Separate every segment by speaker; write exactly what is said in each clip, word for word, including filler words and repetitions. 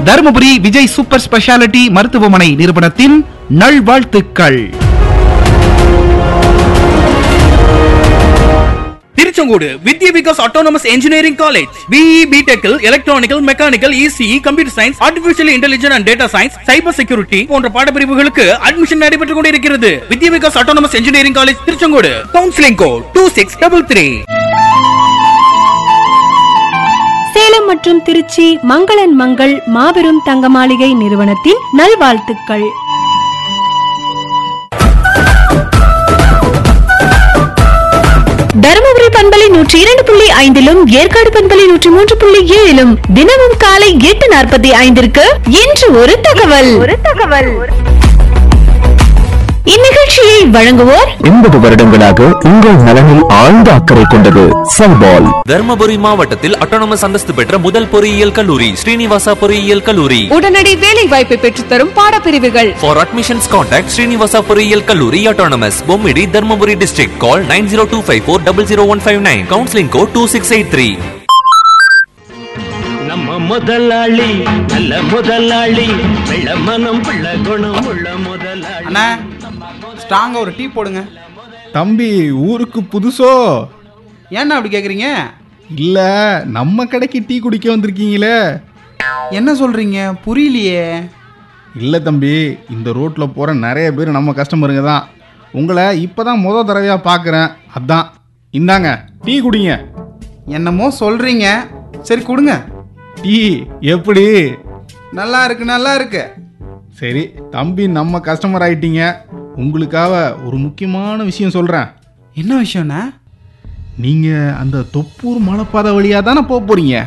Speaker 1: Dharmapuri Vijay super speciality மருத்துவமனை நிறுவனத்தின் நல்வாழ்த்துக்கள்.
Speaker 2: திருச்செங்கோடு வித்யா Vikas autonomous engineering college BE BTech electronical mechanical ECE computer science artificial intelligence and data science cyber security போன்ற பாடப்பிரிவுகளுக்கு admission நடைபெற்றுக் கொண்டிருக்கிறது. வித்யா Vikas autonomous engineering college Tiruchengode. Counselling code two six double three.
Speaker 3: Salem மற்றும் திருச்சி மங்களன் மங்கள் மாபெரும் தங்க மாளிகை நிறுவனத்தின் நல்வாழ்த்துக்கள். தருமபுரி பண்பலை நூற்றி இரண்டு புள்ளி ஐந்திலும் ஏற்காடு பண்பலை நூற்றி மூன்று புள்ளி ஏழிலும் தினமும் காலை எட்டு நாற்பத்தி ஐந்திற்கு இன்று ஒரு தகவல் ஒரு தகவல் இந்நிகழ்ச்சியை வழங்குவோர்
Speaker 4: எண்பது வருடங்களாக உங்கள் நலனில் ஆழ்ந்த அக்கறை கொண்டது சல்பால்.
Speaker 5: தர்மபுரி மாவட்டத்தில் அட்டானமஸ் அந்தஸ்து பெற்ற முதல் பொறியியல் கல்லூரி ஸ்ரீனிவாசா பொறியியல் கல்லூரி.
Speaker 3: உடனடி வேலை வாய்ப்பை பெற்றுத்தரும் பாடப்பிரிவுகள்.
Speaker 5: ஃபார் அட்மிஷன்ஸ் கான்டாக்ட் ஸ்ரீனிவாசா பொறியியல் கல்லூரி autonomous Bommidi Dharmapuri district. Call nine zero two five four double zero one five nine. Counselling code two six eight three.
Speaker 6: நம்ம முதலாளி நல்ல முதலாளி வெள்ள மனம் பிள்ளை குணம் உள்ள முதலாளி.
Speaker 7: அண்ணா ஸ்ட்ராங்கா ஒரு டீ போடுங்க.
Speaker 8: தம்பி ஊருக்கு புதுசோ?
Speaker 7: ஏன்னா அப்படி கேக்குறீங்க?
Speaker 8: இல்ல நம்ம கடைக்கு டீ குடிக்க வந்திருக்கீங்களே.
Speaker 7: என்ன சொல்றீங்க புரியலையே.
Speaker 8: இல்ல தம்பி, இந்த ரோட்ல போற நிறைய பேர் நம்ம கஸ்டமருங்க தான். உங்களை இப்பதான் முத தடவையா பாக்குறேன், அதான். இந்தாங்க டீ குடிங்க.
Speaker 7: என்னமோ சொல்றீங்க, சரி கொடுங்க.
Speaker 8: டீ எப்படி?
Speaker 7: நல்லா இருக்கு நல்லா இருக்கு.
Speaker 8: சரி தம்பி, நம்ம கஸ்டமர் ஆயிட்டீங்க. உங்களுக்காக ஒரு முக்கியமான விஷயம் சொல்றேன்.
Speaker 7: என்ன விஷயம்னா?
Speaker 8: நீங்க அந்த தொப்பூர் மலைப்பாதை வழியா தானே போக போறீங்க?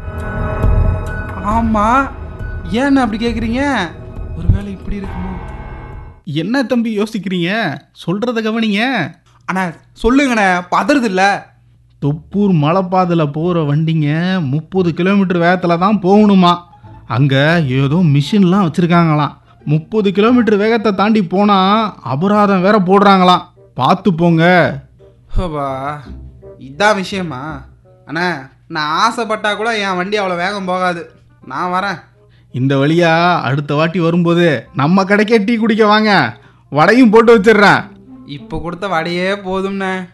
Speaker 7: ஆமா. ஏன் அப்படி கேக்குறீங்க? ஒருவேளை இப்படி இருக்குமோ?
Speaker 8: என்ன தம்பி யோசிக்கிறீங்க? சொல்றத கவனிங்க.
Speaker 7: அண்ணா சொல்லுங்கண்ணே, பதறது இல்ல.
Speaker 8: தொப்பூர் மலைப்பாதையில் போகிற வண்டிங்க முப்பது கிலோமீட்டர் வேகத்தில் தான் போகணுமா. அங்கே ஏதோ மிஷின்லாம் வச்சுருக்காங்களாம். முப்பது கிலோமீட்டர் வேகத்தை தாண்டி போனால் அபராதம் வேற போடுறாங்களாம். பார்த்து போங்க.
Speaker 7: ஹோபா, இதான் விஷயமா? அண்ணா நான் ஆசைப்பட்டா கூட என் வண்டி அவ்வளோ வேகம் போகாது. நான் வரேன்.
Speaker 8: இந்த வழியா அடுத்த வாட்டி வரும்போது நம்ம கடைக்கே டீ குடிக்க வாங்க. வடையும் போட்டு வச்சிடுறேன்.
Speaker 7: இப்போ கொடுத்த வடையே போதும்ண்ணே.